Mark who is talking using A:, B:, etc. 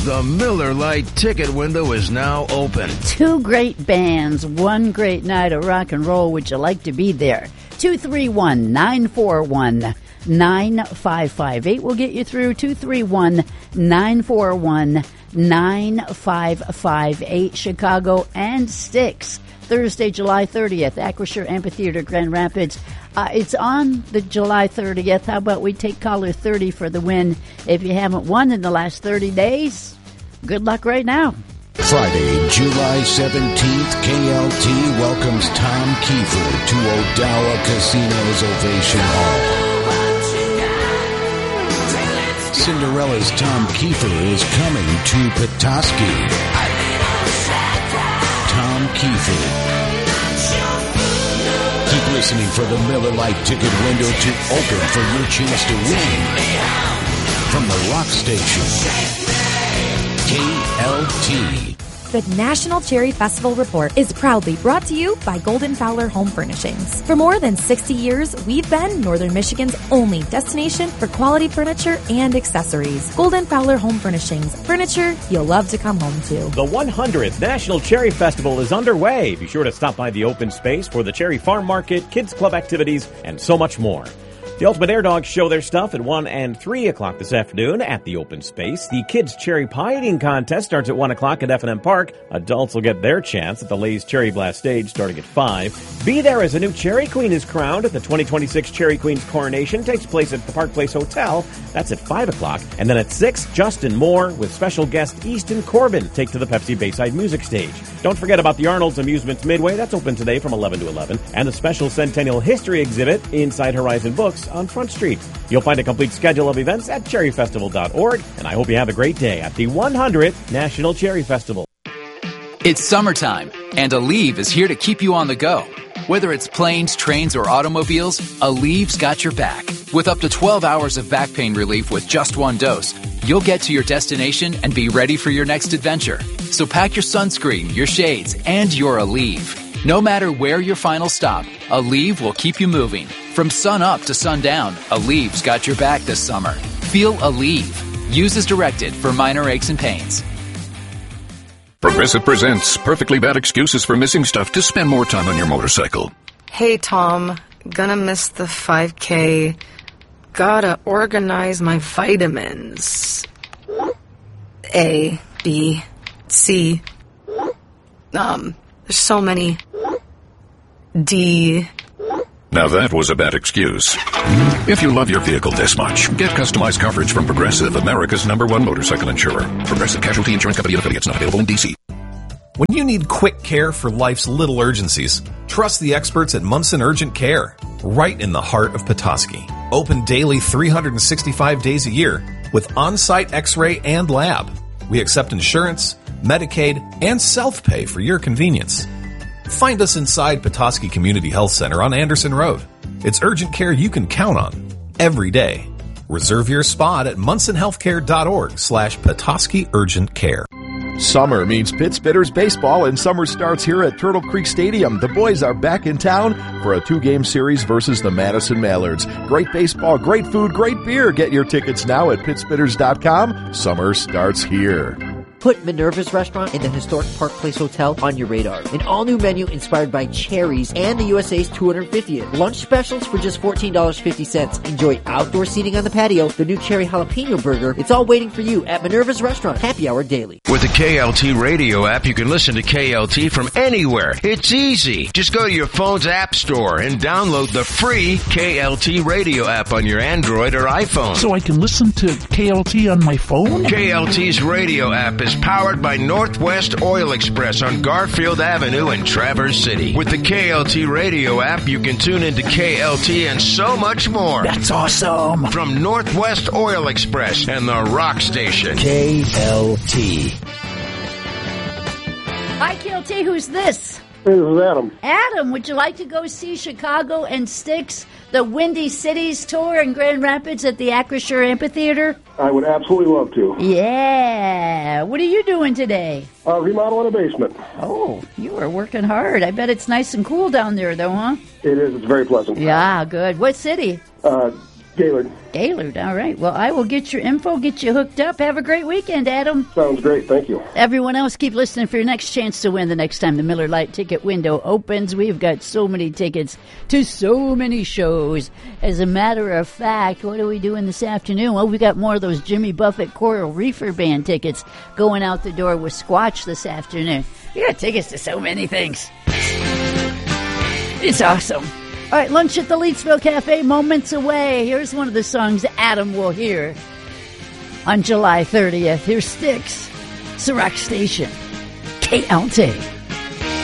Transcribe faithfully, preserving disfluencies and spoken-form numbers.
A: The Miller Lite ticket window is now open.
B: Two great bands, one great night of rock and roll. Would you like to be there? two three one, nine four one, nine five five eight will get you through. two three one, nine four one, nine five five eight. Chicago and Styx. Thursday, July thirtieth, Acrisure Amphitheater, Grand Rapids. Uh, it's on the July thirtieth. How about we take caller thirty for the win? If you haven't won in the last thirty days, good luck right now.
C: Friday, July seventeenth, K L T welcomes Tom Kiefer to Odawa Casino's Ovation Hall. Cinderella's Tom Kiefer is coming to Petoskey. Tom Kiefer. Keep listening for the Miller Lite ticket window to open for your chance to win. From the Rock Station, K L T.
D: The National Cherry Festival Report is proudly brought to you by Golden Fowler Home Furnishings. For more than sixty years, we've been Northern Michigan's only destination for quality furniture and accessories. Golden Fowler Home Furnishings. Furniture you'll love to come home to.
E: The one hundredth National Cherry Festival is underway. Be sure to stop by the open space for the Cherry Farm Market, Kids Club activities, and so much more. The Ultimate Air Dogs show their stuff at one and three o'clock this afternoon at the open space. The Kids Cherry Pie Eating Contest starts at one o'clock at F and M Park. Adults will get their chance at the Lay's Cherry Blast stage starting at five. Be there as a new Cherry Queen is crowned. The twenty twenty-six Cherry Queen's coronation takes place at the Park Place Hotel. That's at five o'clock. And then at six, Justin Moore with special guest Easton Corbin take to the Pepsi Bayside Music Stage. Don't forget about the Arnold's Amusements Midway. That's open today from eleven to eleven. And the special Centennial History exhibit inside Horizon Books on Front Street. You'll find a complete schedule of events at cherry festival dot org, and I hope you have a great day at the one hundredth National Cherry Festival.
F: It's summertime, and Aleve is here to keep you on the go. Whether it's planes, trains, or automobiles, Aleve's got your back. With up to twelve hours of back pain relief with just one dose, you'll get to your destination and be ready for your next adventure. So pack your sunscreen, your shades, and your Aleve. No matter where your final stop, Aleve will keep you moving. From sun up to sundown, Aleve's got your back this summer. Feel Aleve. Use as directed for minor aches and pains.
G: Progressive presents perfectly bad excuses for missing stuff to spend more time on your motorcycle.
H: Hey, Tom. Gonna miss the five K. Gotta organize my vitamins. A, B, C. Um, there's so many. D.
G: Now that was a bad excuse. If you love your vehicle this much, get customized coverage from Progressive, America's number one motorcycle insurer. Progressive Casualty Insurance Company and affiliates, not available in D C.
I: When you need quick care for life's little urgencies, trust the experts at Munson Urgent Care, right in the heart of Petoskey. Open daily three hundred sixty-five days a year with on-site x-ray and lab. We accept insurance, Medicaid, and self-pay for your convenience. Find us inside Petoskey Community Health Center on Anderson Road. It's urgent care you can count on every day. Reserve your spot at munson healthcare dot org slash Petoskey Urgent Care.
J: Summer means Pittsbitters baseball, and summer starts here at Turtle Creek Stadium. The boys are back in town for a two-game series versus the Madison Mallards. Great baseball, great food, great beer. Get your tickets now at pittsbitters dot com. Summer starts here.
K: Put Minerva's Restaurant in the historic Park Place Hotel on your radar. An all-new menu inspired by cherries and the U S A's two hundred fiftieth. Lunch specials for just fourteen dollars and fifty cents. Enjoy outdoor seating on the patio, the new cherry jalapeno burger. It's all waiting for you at Minerva's Restaurant. Happy hour daily.
A: With the K L T radio app, you can listen to K L T from anywhere. It's easy. Just go to your phone's app store and download the free K L T radio app on your Android or iPhone.
L: So I can listen to K L T on my phone?
A: K L T's radio app is powered by Northwest Oil Express on Garfield Avenue in Traverse City. With the K L T radio app, you can tune into K L T and so much more.
L: That's awesome.
A: From Northwest Oil Express and the Rock Station.
C: K L T.
B: Hi, K L T. Who's this?
M: This is Adam.
B: Adam, would you like to go see Chicago and Styx, the Windy Cities tour in Grand Rapids at the Acrisure Amphitheater?
M: I would absolutely love to.
B: Yeah. What are you doing today?
M: Uh, remodeling a basement.
B: Oh, you are working hard. I bet it's nice and cool down there, though, huh?
M: It is. It's very pleasant.
B: Yeah, good. What city?
M: Uh, Gaylord.
B: Gaylord, all right. Well, I will get your info, get you hooked up. Have a great weekend, Adam.
M: Sounds great. Thank you.
B: Everyone else, keep listening for your next chance to win the next time the Miller Lite ticket window opens. We've got so many tickets to so many shows. As a matter of fact, what are we doing this afternoon? Well, we got more of those Jimmy Buffett Coral Reefer Band tickets going out the door with Squatch this afternoon. We got tickets to so many things. It's awesome. All right, lunch at the Leedsville Cafe, moments away. Here's one of the songs Adam will hear on July thirtieth. Here's Styx, Rock Station, K L T.